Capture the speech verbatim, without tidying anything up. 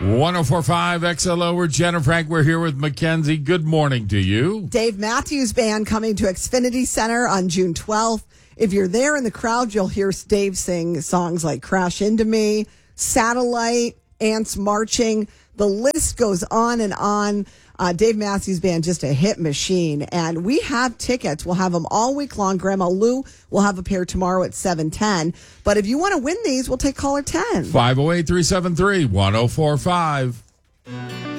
one oh four point five X L O. We're Jen and Frank. We're here with Mackenzie. Good morning to you. Dave Matthews Band coming to Xfinity Center on June twelfth. If you're there in the crowd, you'll hear Dave sing songs like Crash Into Me, Satellite, Ants Marching. The list goes on and on. Uh, Dave Matthews Band, just a hit machine. And we have tickets. We'll have them all week long. Grandma Lou will have a pair tomorrow at seven ten. But if you want to win these, we'll take caller ten. five oh eight, three seven three, one oh four five.